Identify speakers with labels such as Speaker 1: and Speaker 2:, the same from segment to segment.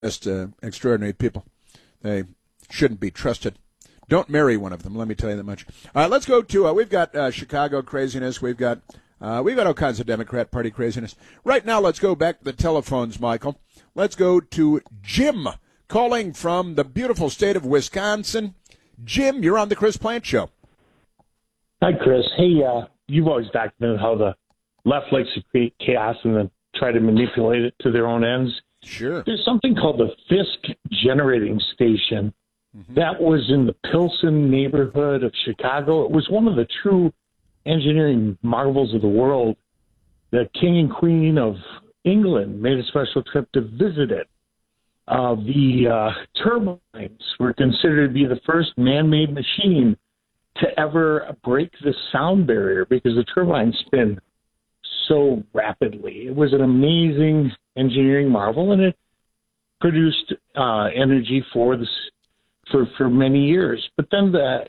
Speaker 1: Just extraordinary people. They shouldn't be trusted. Don't marry one of them. Let me tell you that much. Let's go to. We've got Chicago craziness. We've got all kinds of Democrat Party craziness. Right now, let's go back to the telephones, Michael. Let's go to Jim, calling from the beautiful state of Wisconsin. Jim, you're on the Chris Plante Show.
Speaker 2: Hi, Chris. Hey, you've always documented how the left likes to create chaos and then try to manipulate it to their own ends.
Speaker 1: Sure.
Speaker 2: There's something called the Fisk Generating Station. That was in the Pilsen neighborhood of Chicago. It was one of the true engineering marvels of the world. The King and Queen of England made a special trip to visit it. The turbines were considered to be the first man-made machine to ever break the sound barrier because the turbines spin so rapidly. It was an amazing engineering marvel, and it produced energy for many years. But then the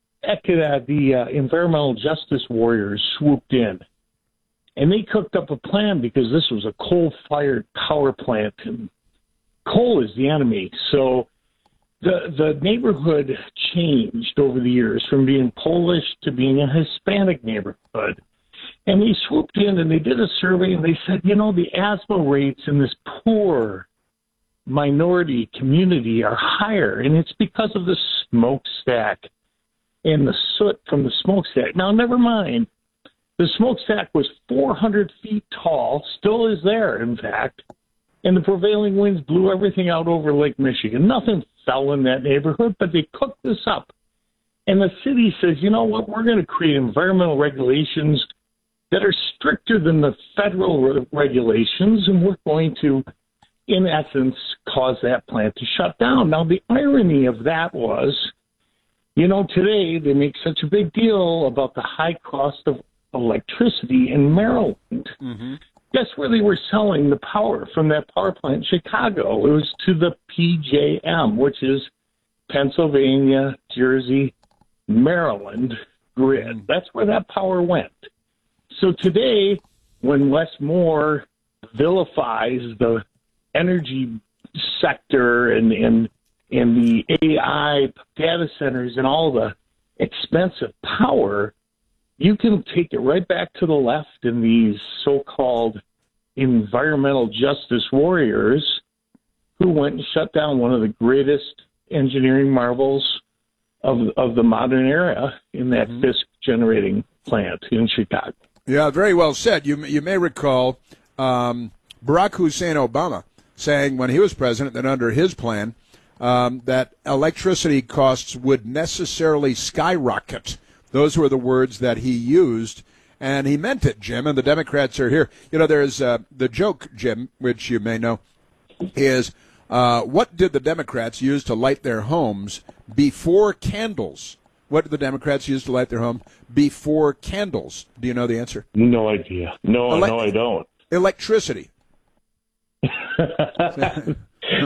Speaker 2: environmental justice warriors swooped in, and they cooked up a plan because this was a coal-fired power plant, and coal is the enemy. So the neighborhood changed over the years from being Polish to being a Hispanic neighborhood. And they swooped in and they did a survey and they said, the asthma rates in this poor minority community are higher, and it's because of the smokestack and the soot from the smokestack. Now, never mind, the smokestack was 400 feet tall, still is there, in fact, and the prevailing winds blew everything out over Lake Michigan. Nothing fell in that neighborhood, but they cooked this up. And the city says, you know what, we're going to create environmental regulations that are stricter than the federal regulations, and we're going to, in essence, cause that plant to shut down. Now, the irony of that was, today they make such a big deal about the high cost of electricity in Maryland. Mm-hmm. Guess where they were selling the power from that power plant in Chicago? It was to the PJM, which is Pennsylvania, Jersey, Maryland grid. That's where that power went. So today, when Wes Moore vilifies the energy sector and the AI data centers and all the expensive power, you can take it right back to the left in these so-called environmental justice warriors who went and shut down one of the greatest engineering marvels of the modern era in that Fisk generating plant in Chicago.
Speaker 1: Yeah, very well said. You may recall Barack Hussein Obama saying when he was president that under his plan that electricity costs would necessarily skyrocket. Those were the words that he used, and he meant it, Jim, and the Democrats are here. There's the joke, Jim, which you may know, is what did the Democrats use to light their homes before candles? What did the Democrats use to light their home before candles? Do you know the answer?
Speaker 2: No idea. No, I don't.
Speaker 1: Electricity.
Speaker 2: And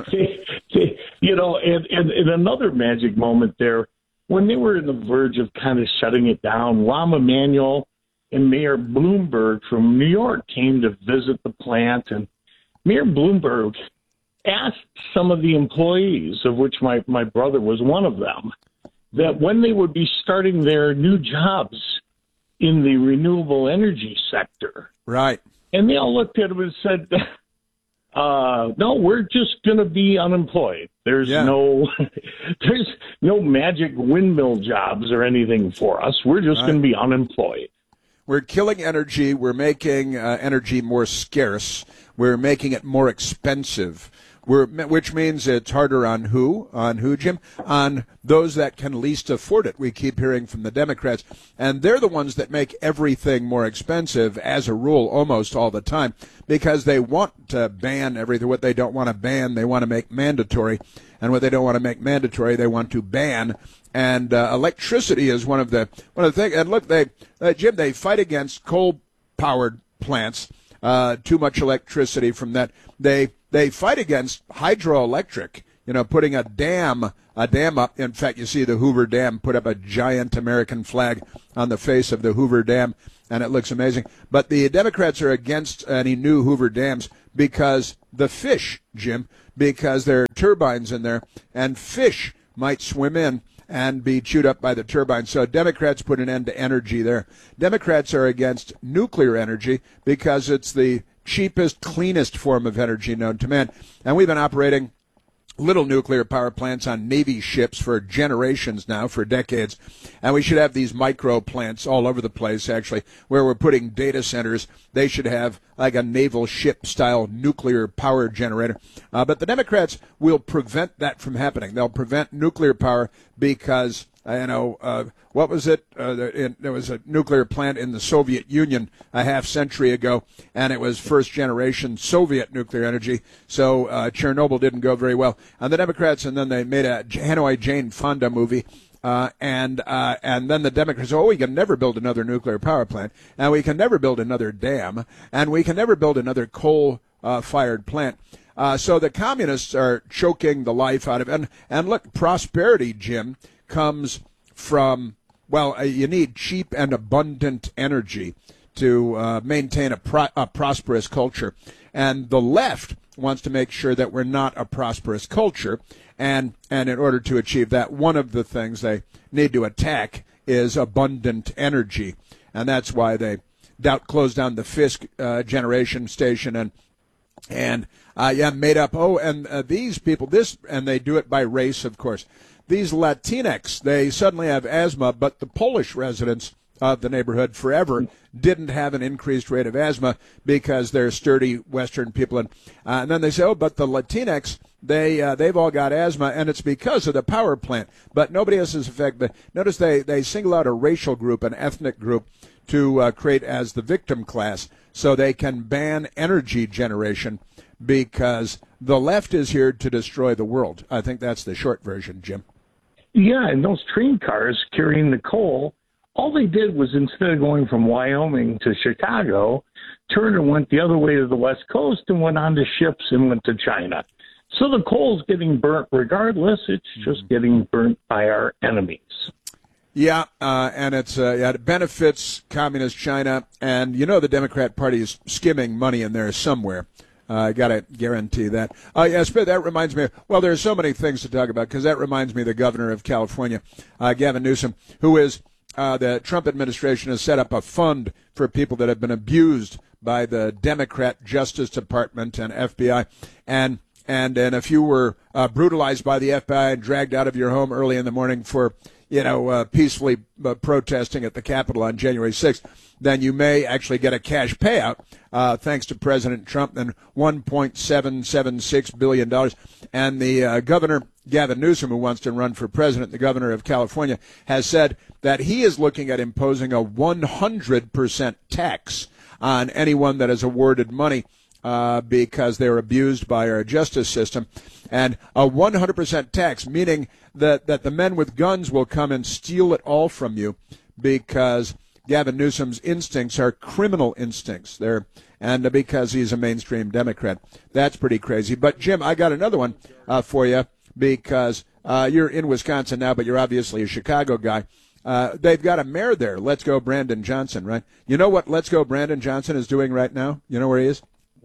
Speaker 2: another magic moment there, when they were on the verge of kind of shutting it down, Rahm Emanuel and Mayor Bloomberg from New York came to visit the plant, and Mayor Bloomberg asked some of the employees, of which my brother was one of them, that when they would be starting their new jobs in the renewable energy sector.
Speaker 1: Right.
Speaker 2: And they all looked at him and said, no, we're just going to be unemployed. There's no magic windmill jobs or anything for us. We're just going to be unemployed.
Speaker 1: We're killing energy. We're making energy more scarce. We're making it more expensive. Which means it's harder on who? On who, Jim? On those that can least afford it. We keep hearing from the Democrats. And they're the ones that make everything more expensive, as a rule, almost all the time, because they want to ban everything. What they don't want to ban, they want to make mandatory. And what they don't want to make mandatory, they want to ban. And electricity is one of the things. And look, Jim, they fight against coal-powered plants. Too much electricity from that. They fight against hydroelectric, putting a dam up. In fact, you see the Hoover Dam put up a giant American flag on the face of the Hoover Dam, and it looks amazing. But the Democrats are against any new Hoover dams because the fish, Jim, because there are turbines in there, and fish might swim in and be chewed up by the turbines. So Democrats put an end to energy there. Democrats are against nuclear energy because it's the cheapest, cleanest form of energy known to man. And we've been operating little nuclear power plants on Navy ships for generations now, for decades. And we should have these micro plants all over the place, actually, where we're putting data centers. They should have like a naval ship-style nuclear power generator. But the Democrats will prevent that from happening. They'll prevent nuclear power because, what was it? There was a nuclear plant in the Soviet Union a half century ago, and it was first-generation Soviet nuclear energy, so Chernobyl didn't go very well. And the Democrats, and then they made a Hanoi Jane Fonda movie, and then the Democrats, we can never build another nuclear power plant, and we can never build another dam, and we can never build another coal-fired plant. So the communists are choking the life out of it. And look, prosperity, Jim, comes from, you need cheap and abundant energy to maintain a prosperous culture. And the left wants to make sure that we're not a prosperous culture. And in order to achieve that, one of the things they need to attack is abundant energy. And that's why they closed down the Fisk generation station and made up. These people, and they do it by race, of course. These Latinx, they suddenly have asthma, but the Polish residents of the neighborhood forever didn't have an increased rate of asthma because they're sturdy Western people. And then they say, but the Latinx, they've all got asthma, and it's because of the power plant. But nobody else is affected. Notice they single out a racial group, an ethnic group, to create as the victim class so they can ban energy generation because the left is here to destroy the world. I think that's the short version, Jim.
Speaker 2: Yeah, and those train cars carrying the coal, all they did was instead of going from Wyoming to Chicago, turned and went the other way to the West Coast and went on to ships and went to China. So the coal's getting burnt regardless. It's just getting burnt by our enemies.
Speaker 1: Yeah, and it benefits communist China, and the Democrat Party is skimming money in there somewhere. I got to guarantee that. Yes, but that reminds me, there's so many things to talk about, because that reminds me of the governor of California, Gavin Newsom, who is, the Trump administration has set up a fund for people that have been abused by the Democrat Justice Department and FBI. And if you were brutalized by the FBI and dragged out of your home early in the morning for peacefully protesting at the Capitol on January 6th, then you may actually get a cash payout, thanks to President Trump, and $1.776 billion. And the governor, Gavin Newsom, who wants to run for president, the governor of California, has said that he is looking at imposing a 100% tax on anyone that is awarded money because they're abused by our justice system. And a 100% tax, meaning that the men with guns will come and steal it all from you because Gavin Newsom's instincts are criminal instincts. And because he's a mainstream Democrat. That's pretty crazy. But, Jim, I got another one for you because you're in Wisconsin now, but you're obviously a Chicago guy. They've got a mayor there. Let's Go Brandon Johnson, right? You know what Let's Go Brandon Johnson is doing right now? You know where he is?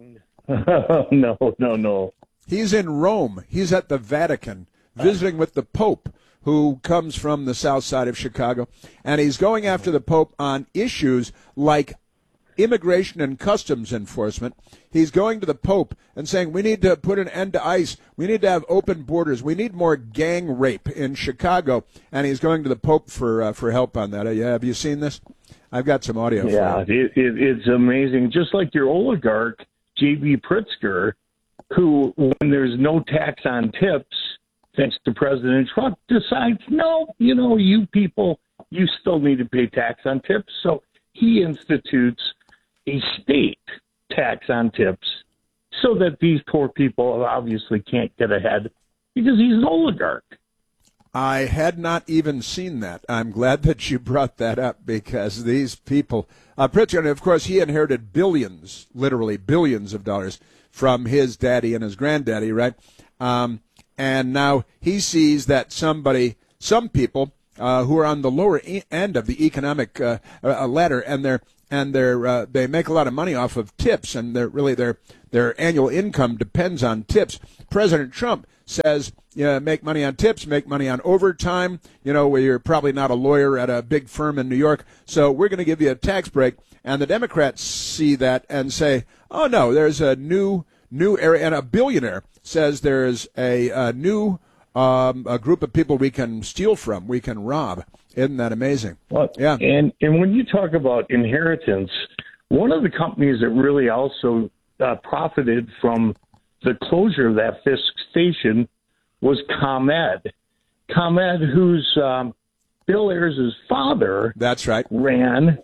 Speaker 2: No.
Speaker 1: He's in Rome. He's at the Vatican visiting with the Pope, who comes from the south side of Chicago. And he's going after the Pope on issues like immigration and customs enforcement. He's going to the Pope and saying, we need to put an end to ICE. We need to have open borders. We need more gang rape in Chicago. And he's going to the Pope for help on that. Have you seen this? I've got some audio for you.
Speaker 2: It's amazing. Just like your oligarch, J.B. Pritzker, who, when there's no tax on tips, thanks to President Trump, decides, no, you people, you still need to pay tax on tips. So he institutes a state tax on tips so that these poor people obviously can't get ahead because he's an oligarch.
Speaker 1: I had not even seen that. I'm glad that you brought that up because these people, Pritzker, of course, he inherited billions, literally billions of dollars from his daddy and his granddaddy, right? And now he sees that some people who are on the lower end of the economic ladder, and and they make a lot of money off of tips, and their annual income depends on tips. President Trump says, make money on tips, make money on overtime, where you're probably not a lawyer at a big firm in New York, so we're going to give you a tax break. And the Democrats see that and say, oh, no, there's a new area, and a billionaire says there's a new a group of people we can steal from, we can rob. Isn't that amazing?
Speaker 2: Well, yeah. And when you talk about inheritance, one of the companies that really also profited from the closure of that Fisk station was ComEd. ComEd, whose Bill Ayers' father,
Speaker 1: that's right,
Speaker 2: ran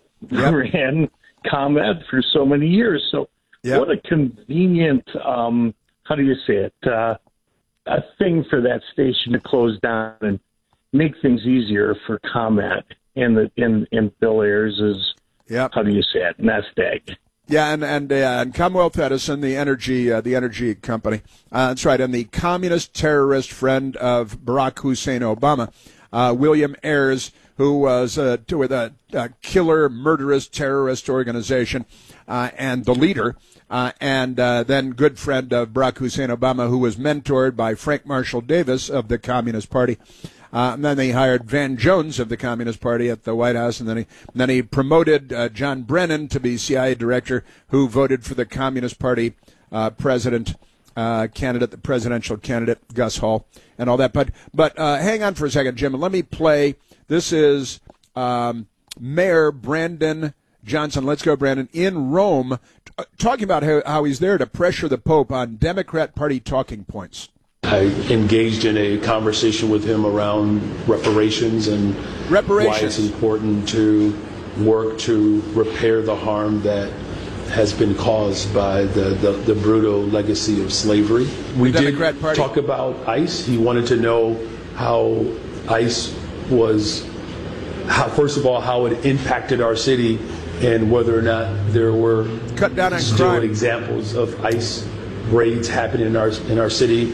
Speaker 2: ComEd for so many years. So what a convenient, how do you say it, a thing for that station to close down and make things easier for ComEd and Bill Ayers' how do you say it, nest egg.
Speaker 1: Yeah, and Commonwealth Edison, the energy company. That's right, and the communist terrorist friend of Barack Hussein Obama, William Ayers, who was with a killer, murderous terrorist organization, and the leader, and then good friend of Barack Hussein Obama, who was mentored by Frank Marshall Davis of the Communist Party. And then they hired Van Jones of the Communist Party at the White House, and then he promoted John Brennan to be CIA director, who voted for the Communist Party presidential candidate Gus Hall, and all that. But hang on for a second, Jim, and let me play. This is Mayor Brandon Johnson. Let's go, Brandon, in Rome, talking about how he's there to pressure the Pope on Democrat Party talking points.
Speaker 3: I engaged in a conversation with him around reparations and why it's important to work to repair the harm that has been caused by the brutal legacy of slavery. We did talk about ICE. He wanted to know how ICE was, first of all, how it impacted our city and whether or not there were still examples of ICE raids happening in our city.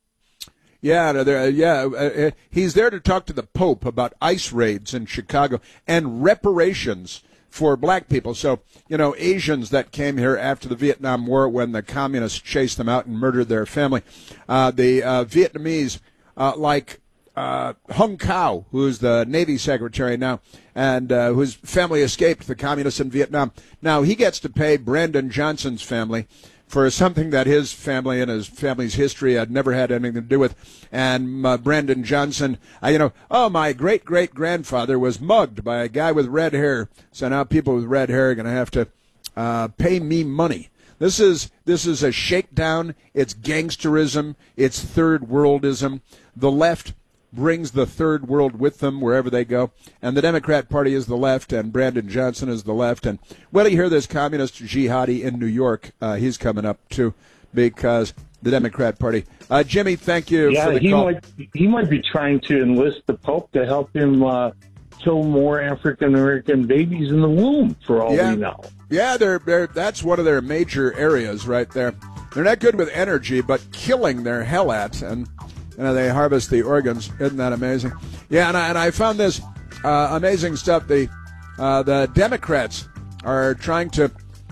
Speaker 1: He's there to talk to the Pope about ICE raids in Chicago and reparations for black people. So, Asians that came here after the Vietnam War when the communists chased them out and murdered their family. The Vietnamese, like Hung Cao, who's the Navy Secretary now, and whose family escaped the communists in Vietnam. Now, he gets to pay Brandon Johnson's family for something that his family and his family's history had never had anything to do with. And Brandon Johnson, my great-great-grandfather was mugged by a guy with red hair. So now people with red hair are going to have to pay me money. This is a shakedown. It's gangsterism. It's third worldism. The left brings the third world with them wherever they go. And the Democrat Party is the left, and Brandon Johnson is the left. And you hear this communist jihadi in New York. He's coming up, too, because the Democrat Party. Jimmy, thank you for the call.
Speaker 2: He might be trying to enlist the Pope to help him kill more African-American babies in the womb, for all we know.
Speaker 1: Yeah, that's one of their major areas right there. They're not good with energy, but killing they're hell at, and they harvest the organs. Isn't that amazing? Yeah, and I found this amazing stuff. The Democrats are trying to,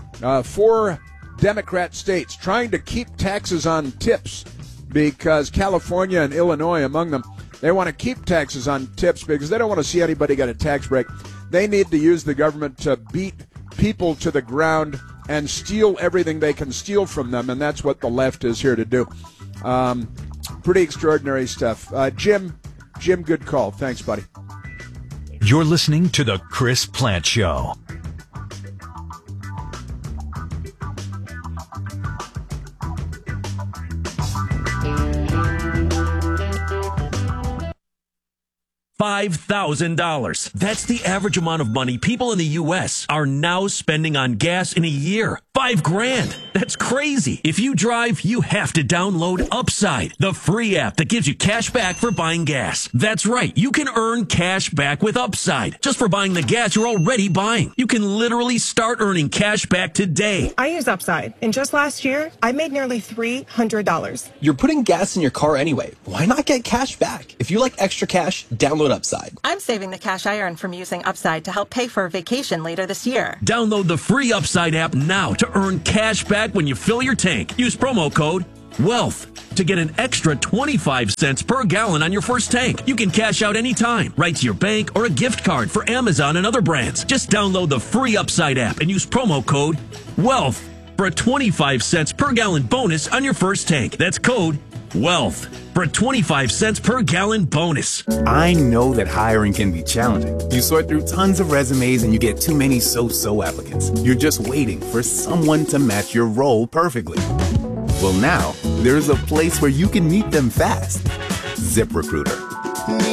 Speaker 1: 4 Democrat states, trying to keep taxes on tips because California and Illinois among them, they want to keep taxes on tips because they don't want to see anybody get a tax break. They need to use the government to beat people to the ground and steal everything they can steal from them, and that's what the left is here to do. Pretty extraordinary stuff. Jim, good call. Thanks, buddy.
Speaker 4: You're listening to The Chris Plante Show. $5,000. That's the average amount of money people in the U.S. are now spending on gas in a year.
Speaker 5: 5 grand. That's crazy. If you drive, you have to download Upside, the free app that gives you cash back for buying gas. That's right. You can earn cash back with Upside just for buying the gas you're already buying. You can literally start earning cash back today.
Speaker 6: I use Upside, and just last year, I made nearly $300.
Speaker 7: You're putting gas in your car anyway. Why not get cash back? If you like extra cash, download Upside.
Speaker 8: I'm saving the cash I earn from using Upside to help pay for a vacation later this year.
Speaker 5: Download the free Upside app now to earn cash back when you fill your tank. Use promo code WEALTH to get an extra 25 cents per gallon on your first tank. You can cash out anytime, right to your bank or a gift card for Amazon and other brands. Just download the free Upside app and use promo code WEALTH for a 25 cents per gallon bonus on your first tank. That's code WEALTH for a 25 cents per gallon bonus.
Speaker 9: I know that hiring can be challenging. You sort through tons of resumes and you get too many so-so applicants. You're just waiting for someone to match your role perfectly. Well, now there's a place where you can meet them fast. ZipRecruiter.